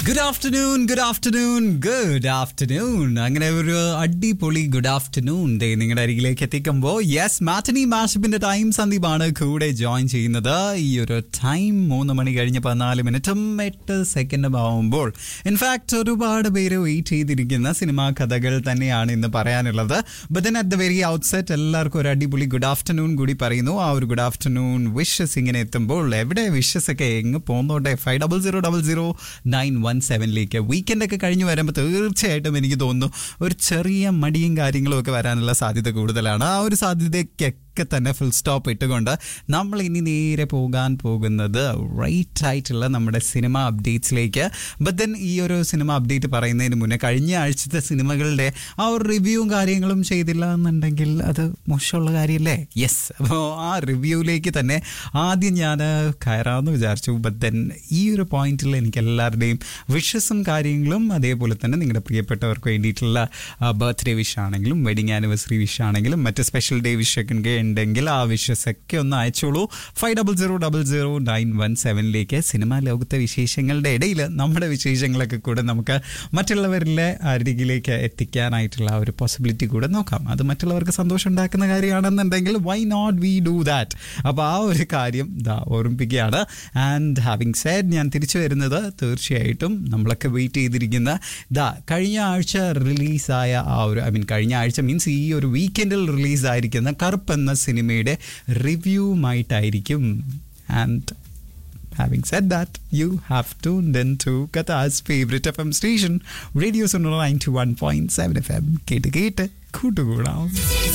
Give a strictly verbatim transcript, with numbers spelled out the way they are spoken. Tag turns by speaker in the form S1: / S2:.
S1: Good afternoon good afternoon good afternoon അങ്ങനെ ഒരു അടിപൊളി ഗുഡ് ആഫ്റ്റർനൂൺ ഡേ നിങ്ങളുടെ അരികിലേക്ക് എത്തിക്കുമ്പോൾ യെസ് മാറ്റനി മാഷപ്പിന്റെ ടൈം സന്ദീപാണ് കൂടെ ജോയിൻ ചെയ്യുന്നത്. ഈ ഒരു ടൈം മൂന്ന് മണി കഴിഞ്ഞ് പതിനാല് മിനിറ്റും എട്ട് സെക്കൻഡും ആവുമ്പോൾ ഇൻഫാക്ട് ഒരുപാട് പേര് വെയിറ്റ് ചെയ്തിരിക്കുന്ന സിനിമാ കഥകൾ തന്നെയാണ് ഇന്ന് പറയാനുള്ളത്. But then at the very outset എല്ലാവർക്കും ഒരു അടിപൊളി ഗുഡ് ആഫ്റ്റർനൂൺ കൂടി പറയുന്നു. ആ ഒരു ഗുഡ് ആഫ്റ്റർനൂൺ വിഷസ് ഇങ്ങനെ എത്തുമ്പോൾ എവിടെ വിഷസ് ഒക്കെ എങ്ങ് പോകുന്നോട്ടെ five double zero double zero nine one സെവനിലേക്ക് weekend ഒക്കെ കഴിഞ്ഞ് വരുമ്പോൾ തീർച്ചയായിട്ടും എനിക്ക് തോന്നുന്നു ഒരു ചെറിയ മടിയും കാര്യങ്ങളും ഒക്കെ വരാനുള്ള സാധ്യത കൂടുതലാണ്. ആ ഒരു സാധ്യതയ്ക്ക് ഒക്കെ തന്നെ ഫുൾ സ്റ്റോപ്പ് ഇട്ടുകൊണ്ട് നമ്മൾ ഇനി നേരെ പോകാൻ പോകുന്നത് റൈറ്റ് ആയിട്ടുള്ള നമ്മുടെ സിനിമ അപ്ഡേറ്റ്സിലേക്ക്. ബട്ട് ദെൻ ഈ ഒരു സിനിമ അപ്ഡേറ്റ് പറയുന്നതിന് മുന്നേ കഴിഞ്ഞ ആഴ്ചത്തെ സിനിമകളുടെ ആ ഒരു റിവ്യൂവും കാര്യങ്ങളും ചെയ്തില്ല എന്നുണ്ടെങ്കിൽ അത് മോശമുള്ള കാര്യമല്ലേ? യെസ്, അപ്പോൾ ആ റിവ്യൂവിലേക്ക് തന്നെ ആദ്യം ഞാൻ കയറാമെന്ന് വിചാരിച്ചു. ബട്ട് ദെൻ ഈ ഒരു പോയിന്റിൽ എനിക്ക് എല്ലാവരുടെയും വിഷസും കാര്യങ്ങളും അതേപോലെ തന്നെ നിങ്ങളുടെ പ്രിയപ്പെട്ടവർക്ക് വേണ്ടിയിട്ടുള്ള ബർത്ത്ഡേ വിഷ് ആണെങ്കിലും വെഡിങ് ആനിവേഴ്സറി വിഷ് ആണെങ്കിലും മറ്റ് സ്പെഷ്യൽ ഡേ വിഷ് ഒക്കെ ഉണ്ടെങ്കിൽ ആ വിഷസ് ഒക്കെ ഒന്ന് അയച്ചോളൂ. Five double zero double zero nine one സെവനിലേക്ക് cinema ലോകത്തെ വിശേഷങ്ങളുടെ ഇടയിൽ നമ്മുടെ വിശേഷങ്ങളൊക്കെ കൂടെ നമുക്ക് മറ്റുള്ളവരിലെ അരികിലേക്ക് എത്തിക്കാനായിട്ടുള്ള ഒരു പോസിബിലിറ്റി കൂടെ നോക്കാം. അത് മറ്റുള്ളവർക്ക് സന്തോഷം ഉണ്ടാക്കുന്ന കാര്യമാണെന്നുണ്ടെങ്കിൽ why nought we do that. അപ്പോൾ ആ ഒരു കാര്യം ദാ ഓർമ്മിപ്പിക്കുകയാണ്. ആൻഡ് ഹാവിങ് സെഡ് ഞാൻ തിരിച്ചു വരുന്നത് തീർച്ചയായിട്ടും നമ്മളൊക്കെ വെയിറ്റ് ചെയ്തിരിക്കുന്ന ദാ കഴിഞ്ഞ ആഴ്ച റിലീസായ ആ ഒരു ഐ മീൻ കഴിഞ്ഞ ആഴ്ച മീൻസ് ഈ ഒരു വീക്കെൻഡിൽ റിലീസായിരിക്കുന്ന കറുപ്പ് എന്ന സിനിമയുടെ റിവ്യൂമായിട്ടായിരിക്കും. And having said that, you have tuned into Qatar's favorite F M station, Radio Sonora ninety-one point seven F M. കേട്ട് കേട്ട് കൂട്ടുകൂടാം.